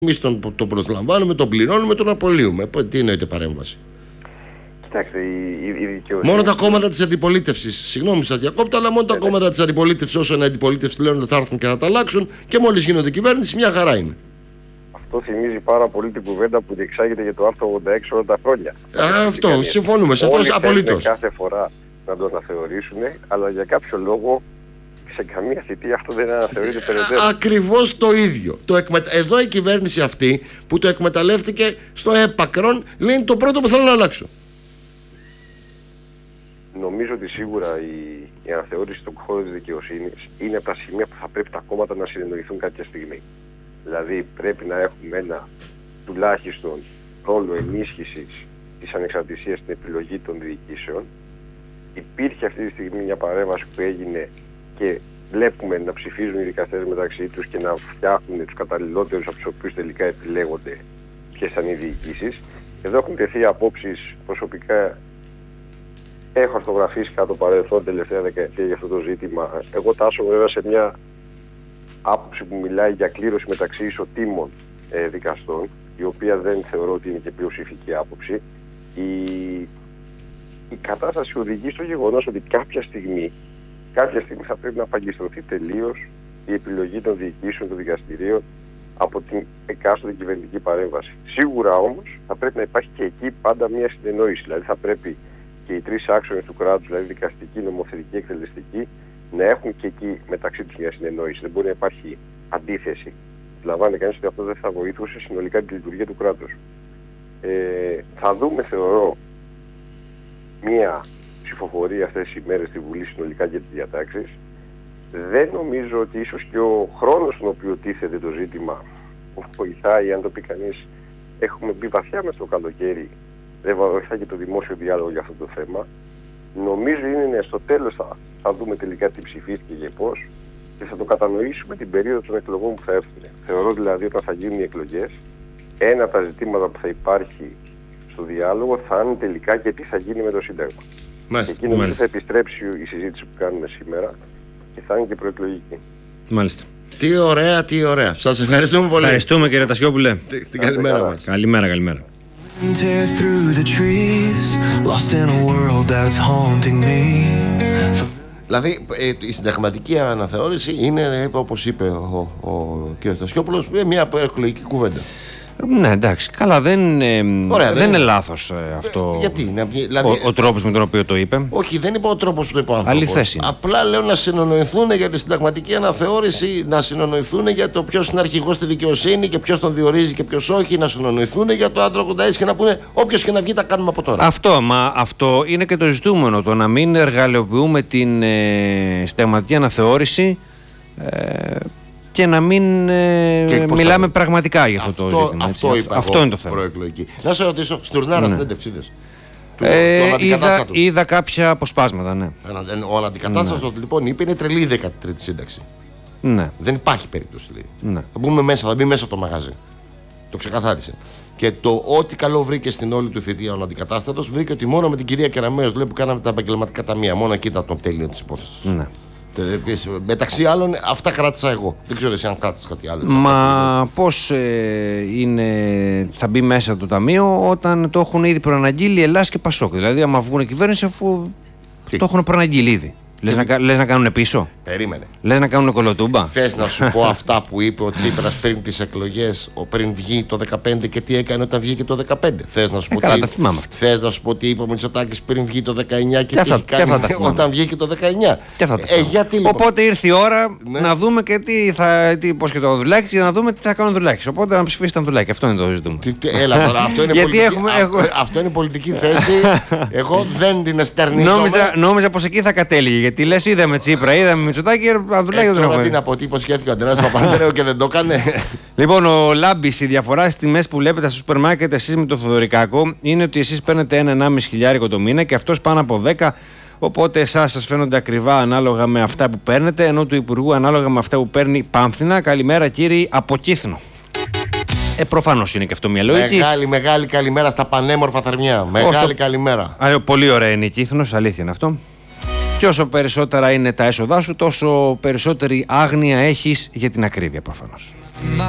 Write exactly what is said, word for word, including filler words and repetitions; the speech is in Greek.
Εμείς τον, τον προσλαμβάνουμε, τον πληρώνουμε, τον απολύουμε. Τι εννοείται παρέμβαση? Κοιτάξτε, η, η, η δικαιοσύνη... Μόνο τα κόμματα της αντιπολίτευσης, συγγνώμη σας διακόπτω, αλλά μόνο τα Βέβαια. κόμματα της αντιπολίτευσης, όσο είναι αντιπολίτευση, λένε ότι θα έρθουν και θα τα αλλάξουν, και μόλις γίνονται κυβέρνηση, μια χαρά είναι. Αυτό θυμίζει πάρα πολύ την κουβέντα που διεξάγεται για το άρθρο ογδόντα έξι όλα τα χρόνια. Α, αυτό, συμφωνούμε σε αυτό απολύτως. Κάθε φορά να το αναθεωρήσουν, αλλά για κάποιο λόγο σε καμία θητεία αυτό δεν αναθεωρείται περαιτέρω. Ακριβώς το ίδιο. Το εκμε... Εδώ η κυβέρνηση αυτή που το εκμεταλλεύτηκε στο έπακρον λέει το πρώτο που θέλω να αλλάξω. Νομίζω ότι σίγουρα η, η αναθεώρηση στον χώρο της δικαιοσύνης είναι από τα σημεία που θα πρέπει τα κόμματα να συνεννοηθούν κάποια στιγμή. Δηλαδή πρέπει να έχουμε ένα τουλάχιστον ρόλο ενίσχυσης της ανεξαρτησίας στην επιλογή των διοικήσεων. Υπήρχε αυτή τη στιγμή μια παρέμβαση που έγινε και βλέπουμε να ψηφίζουν οι δικαστές μεταξύ τους και να φτιάχνουν τους καταλληλότερους από τους οποίους τελικά επιλέγονται ποιες θα είναι οι διοικήσεις. Εδώ έχουν τεθεί απόψεις, προσωπικά έχω αυτογραφήσει κάτω παρελθόν τελευταία δεκαετία για αυτό το ζήτημα. Εγώ τάσω βέβαια σε μια άποψη που μιλάει για κλήρωση μεταξύ ισοτήμων ε, δικαστών, η οποία δεν θεωρώ ότι είναι και πλειοψηφική άποψη. Η, η κατάσταση οδηγεί στο γεγονός ότι κάποια στιγμή Κάποια στιγμή θα πρέπει να απαγκιστρωθεί τελείως η επιλογή των διοικήσεων των δικαστηρίων από την εκάστοτε κυβερνητική παρέμβαση. Σίγουρα όμως θα πρέπει να υπάρχει και εκεί πάντα μια συνεννόηση. Δηλαδή θα πρέπει και οι τρεις άξονες του κράτους, δηλαδή δικαστική, νομοθετική, εκτελεστική, να έχουν και εκεί μεταξύ τους μια συνεννόηση. Δεν μπορεί να υπάρχει αντίθεση. Λαμβάνει κανείς ότι αυτό δεν θα βοηθούσε συνολικά τη λειτουργία του κράτους. Ε, θα δούμε, θεωρώ, μια ψηφοφορία αυτές τις ημέρες στη Βουλή συνολικά για τις διατάξεις. Δεν νομίζω ότι ίσως και ο χρόνος στον οποίο τίθεται το ζήτημα βοηθάει, αν το πει κανείς, έχουμε μπει βαθιά μες στο καλοκαίρι, δεν βοηθάει και το δημόσιο διάλογο για αυτό το θέμα. Νομίζω είναι στο τέλος θα, θα δούμε τελικά τι ψηφίστηκε και πώς και θα το κατανοήσουμε την περίοδο των εκλογών που θα έρθουν. Θεωρώ δηλαδή όταν θα γίνουν οι εκλογές, ένα από τα ζητήματα που θα υπάρχει στο διάλογο θα είναι τελικά και τι θα γίνει με το Σύνταγμα. Μάλιστα. Εκεί νομίζω θα επιστρέψει η συζήτηση που κάνουμε σήμερα και θα είναι και προεκλογική. Μάλιστα. Τι ωραία, τι ωραία. Σας ευχαριστούμε πολύ. Ευχαριστούμε κύριε Τασιόπουλε. Την, την καλημέρα μας. Καλημέρα, καλημέρα. Δηλαδή ε, η συνταγματική αναθεώρηση είναι, όπως είπε ο, ο κ. Τασιόπουλος, μια προεκλογική κουβέντα. Ναι, εντάξει. Καλά, δεν, ε, Ωραία, δεν, δεν είναι λάθος ε, αυτό. Γιατί, δηλαδή, ο, ο τρόπος με τον οποίο το είπε. Όχι, δεν είπα ο τρόπος που το είπε ο άνθρωπος. Αληθές είναι. Απλά λέω να συνονοηθούν για τη συνταγματική αναθεώρηση, να συνονοηθούν για το ποιος είναι αρχηγός στη δικαιοσύνη και ποιος τον διορίζει και ποιος όχι, να συνονοηθούν για το άρθρο ογδόντα έξι και να πούνε όποιος και να βγει τα κάνουμε από τώρα. Αυτό, μα αυτό είναι και το ζητούμενο, το να μην εργαλειοποιούμε την ε, συνταγματική αναθεώρηση. Ε, και να μην ε, και μιλάμε πραγματικά για αυτό, αυτό το ζήτημα. Αυτό, αυτό, είπα αυτό εγώ, είναι το θέμα. Προεκλογική. Να σε ρωτήσω, Στουρνάρα ναι. συνέντευξη είδες? Ε, είδα, είδα κάποια αποσπάσματα, ναι. Ο αναντικατάστατος ναι. λοιπόν είπε είναι τρελή η δέκατη τρίτη σύνταξη. Ναι. Δεν υπάρχει περίπτωση λέει. Ναι. Θα μπούμε μέσα, θα μπει μέσα το μαγαζί. Το ξεκαθάρισε. Και το ό,τι καλό βρήκε στην όλη του θητεία ο αντικατάστατος βρήκε ότι μόνο με την κυρία Κεραμέως λέει που κάναμε τα επαγγελματικά ταμεία. Μόνο εκεί ήταν το τέλειο της υπόθεσης. Ναι. Μεταξύ άλλων, αυτά κράτησα εγώ. Δεν ξέρω εσύ αν κράτησες κάτι άλλο. Μα πώς ε, είναι, θα μπει μέσα το ταμείο όταν το έχουν ήδη προαναγγείλει Ελλάς και Πασόκ. Δηλαδή, άμα βγουν κυβέρνηση, αφού Τι? το έχουν προαναγγείλει ήδη. Λες να, λες να κάνουν πίσω. Περίμενε. Λες να κάνουν κολοτούμπα. Θες να σου πω αυτά που είπε ο Τσίπρας πριν τις εκλογές, πριν βγει το δεκαπέντε και τι έκανε όταν βγήκε το δεκαπέντε. Θες να σου πω, ε, καλά, τι... Θες να σου πω τι είπε ο Μητσοτάκης πριν βγει το δεκαεννιά και, και τι αυτά, κάνει και όταν βγήκε το δεκαεννιά. Και αυτά ε, γιατί, λοιπόν... Οπότε ήρθε η ώρα ναι. να δούμε και τι θα. Τι, πώς και το Ανδρουλάκη και να δούμε τι θα κάνουν Ανδρουλάκη. Οπότε να ψηφίσει το Ανδρουλάκη. Αυτό είναι το ζητούμενο. Έλα τώρα, αυτό είναι πολιτική, έχουμε, έχω... αυτό είναι πολιτική θέση. Εγώ δεν την εστερνίζομαι. Νόμιζα πως εκεί θα κατέληγε. Γιατί λες είδαμε Τσίπρα, είδαμε Μητσοτάκη, Ανδρουλάκη δεν τώρα τι να πω, τι υποσχέθηκε ο Αντρέας Παπανδρέου και δεν το έκανε. Λοιπόν, ο Λάμπης, η διαφορά στις τιμές που βλέπετε στο σούπερ μάρκετ εσείς με το Θοδωρικάκο είναι ότι εσείς παίρνετε ένα ενάμιση χιλιάρικο το μήνα και αυτός πάνω από δέκα. Οπότε εσάς σας φαίνονται ακριβά ανάλογα με αυτά που παίρνετε, ενώ του Υπουργού ανάλογα με αυτά που παίρνει Πάμφθηνα. Καλημέρα κύριοι από Κύθνο. Ε, προφανώς είναι και αυτό μια λογική. Μεγάλη, μεγάλη καλημέρα στα πανέμορφα Θερμιά. Μεγάλη Όσο... καλημέρα. Α, πολύ ωραία είναι η Κύθνος, αλήθεια είναι αυτό. Και όσο περισσότερα είναι τα έσοδά σου, τόσο περισσότερη άγνοια έχεις για την ακρίβεια προφανώς.